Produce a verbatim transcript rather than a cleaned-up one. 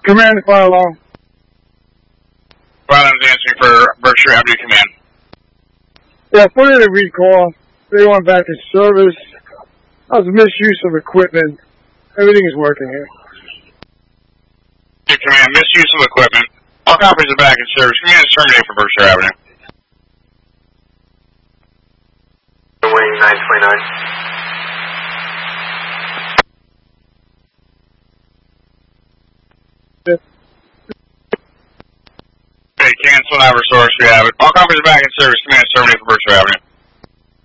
Command, fire alarm. Fire alarm's answering for Berkshire Avenue Command. Yeah, put in a recall. They went back in service. That was misuse of equipment. Everything is working here. Your command, misuse of equipment. All copies are back in service. Command is terminated for Berkshire Avenue. Wing nine twenty-nine. Okay, cancel now, resource, we have it. All copies are back in service. Command is terminated for Berkshire Avenue.